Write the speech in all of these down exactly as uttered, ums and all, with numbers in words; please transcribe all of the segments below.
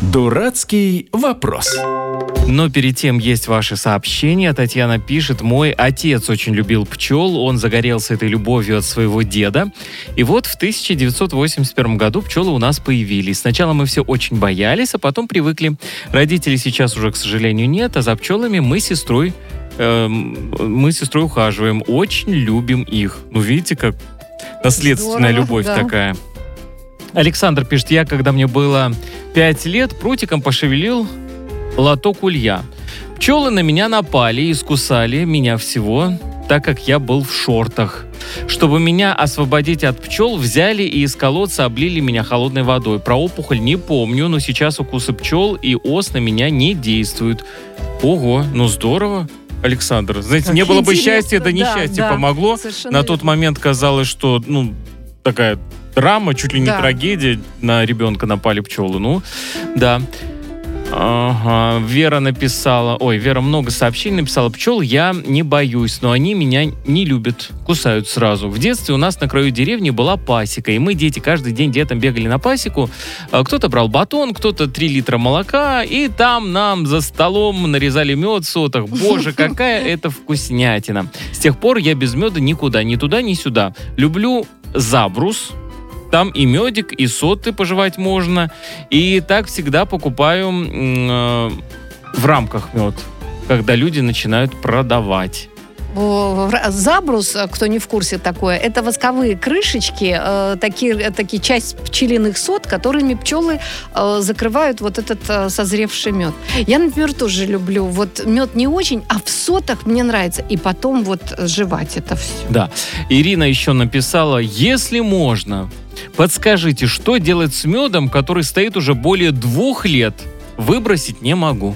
Дурацкий вопрос. Но перед тем есть ваши сообщения. Татьяна пишет: мой отец очень любил пчел, он загорелся этой любовью от своего деда. И вот в тысяча девятьсот восемьдесят первом году пчелы у нас появились. Сначала мы все очень боялись, а потом привыкли. Родителей сейчас уже, к сожалению, нет, а за пчелами мы с сестрой, э, мы с сестрой ухаживаем. Очень любим их. Ну, видите, как наследственная Здорово, любовь да. такая. Александр пишет: я, когда мне было пять лет, прутиком пошевелил лоток улья. Пчелы на меня напали и искусали меня всего, так как я был в шортах. Чтобы меня освободить от пчел, взяли и из колодца облили меня холодной водой. Про опухоль не помню, но сейчас укусы пчел и ос на меня не действуют. Ого, ну здорово, Александр. Знаете, Как не было бы интересно, счастья, да несчастье да, помогло. совершенно На верно. тот момент казалось, что, ну, такая драма, чуть ли не Да. трагедия. На ребенка напали пчелы. Ну, да. Ага. Вера написала... Ой, Вера много сообщений написала. Пчел я не боюсь, но они меня не любят. Кусают сразу. В детстве у нас на краю деревни была пасека. И мы, дети, каждый день детям бегали на пасеку. А Кто-то брал батон, кто-то три литра молока. И там нам за столом нарезали мед в сотах. Боже, какая это вкуснятина. С тех пор я без меда никуда. Ни туда, ни сюда. Люблю забрус. Там и медик, и соты пожевать можно. И так всегда покупаю э, в рамках мед, когда люди начинают продавать. О, Забрус, кто не в курсе такое, это восковые крышечки, э, такие, такие часть пчелиных сот, которыми пчелы э, закрывают вот этот э, созревший мед. Я, например, тоже люблю. Вот мед не очень, а в сотах мне нравится. И потом вот жевать это все. Да. Ирина еще написала: если можно, подскажите, что делать с медом, который стоит уже более двух лет? Выбросить не могу.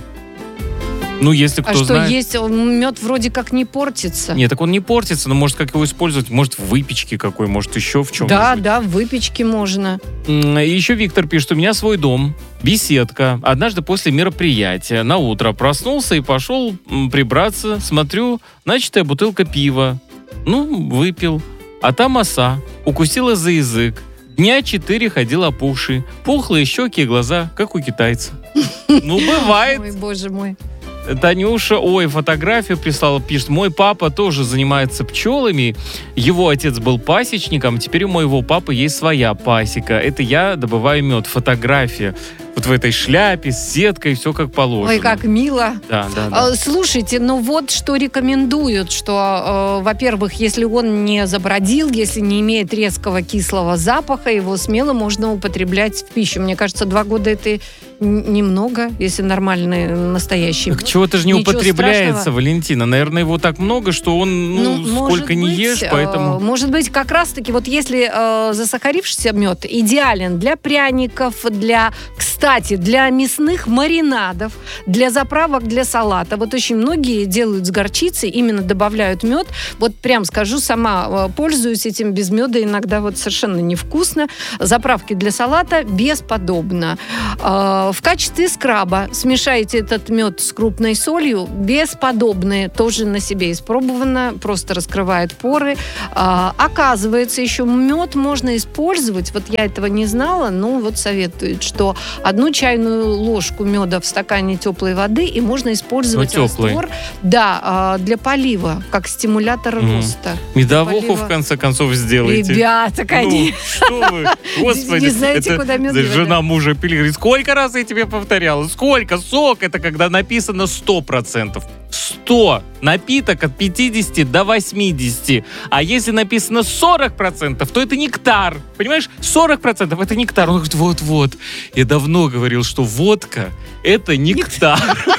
Ну, если кто А что знает... есть? Мед вроде как не портится. Нет, так он не портится, но может как его использовать? Может в выпечке какой, может еще в чем-нибудь. Да, да, в выпечке можно. М, и Еще Виктор пишет: у меня свой дом, беседка. Однажды после мероприятия на утро проснулся и пошел м, прибраться. Смотрю, начатая бутылка пива. Ну, выпил. А там оса. Укусила за язык. Дня четыре ходил опухший. Пухлые щеки и глаза, как у китайца. Ну, бывает. Ой, боже мой. Танюша, ой, фотографию прислала, пишет: мой папа тоже занимается пчелами, его отец был пасечником, теперь у моего папы есть своя пасека. Это я добываю мед. Фотография вот в этой шляпе с сеткой, все как положено. Ой, как мило. Да, да, да. А, Слушайте, ну вот что рекомендуют, что, э, во-первых, если он не забродил, если не имеет резкого кислого запаха, его смело можно употреблять в пищу. Мне кажется, два года это н- немного, если нормальный, настоящий. Так чего-то же не Ничего употребляется, страшного. Валентина. Наверное, его так много, что он, ну, может сколько не быть, ешь, э, поэтому... Может быть, как раз-таки, вот если э, засахарившийся мед идеален для пряников, для, кстати, для мясных маринадов, для заправок, для салата. Вот очень многие делают с горчицей, именно добавляют мед. Вот прям скажу, сама э, пользуюсь этим без меда, иногда вот совершенно невкусно. Заправки для салата бесподобно. Э, в качестве скраба смешайте этот мед с крупной солью, бесподобные, тоже на себе испробовано, просто раскрывает поры. А, оказывается, еще мед можно использовать, вот я этого не знала, но вот советуют, что одну чайную ложку меда в стакане теплой воды, и можно использовать Ну, теплый. раствор, да, а, для полива, как стимулятор Мгм. роста. Медовуху, Полива. в конце концов, сделайте. Ребята, конечно. Ну, что вы, господи. Не знаете, это куда мед Жена девать. мужа пили, говорит: сколько раз я тебе повторяла? Сколько? Сок — это когда написано сто процентов. сто. Напиток от пятидесяти до восьмидесяти. А если написано сорок процентов, то это нектар. Понимаешь? сорок процентов это нектар. Он говорит: вот-вот. Я давно говорил, что водка — это нектар.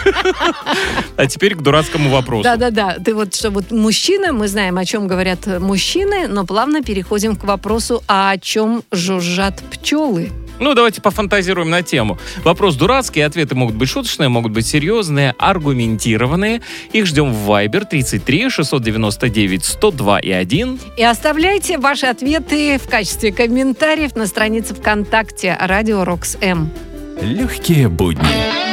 А теперь к дурацкому вопросу. Да-да-да. Ты вот что, вот мужчина, мы знаем, о чем говорят мужчины, но плавно переходим к вопросу, а о чем жужжат пчелы. Ну, давайте пофантазируем на тему. Вопрос дурацкий, ответы могут быть шуточные, могут быть серьезные, аргументированные. Их ждем в Viber тридцать три шестьсот девяносто девять сто два и один. И оставляйте ваши ответы в качестве комментариев на странице ВКонтакте Радио Рокс М. Легкие будни.